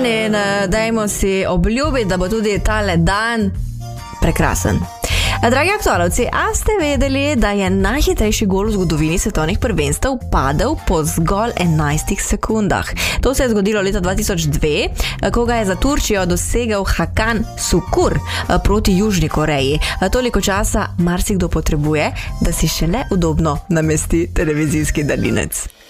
in dajmo si obljubiti, da bo tudi tale dan prekrasen. Dragi aktualovci, a ste vedeli, da je najhitrejši gol v zgodovini svetovnih prvenstev padel po zgolj 11 sekundah? To se je zgodilo leta 2002, ko ga je za Turčijo dosegel Hakan Şükür proti Južni Koreji. Toliko časa marsikdo potrebuje, da si šele udobno namesti televizijski daljinec.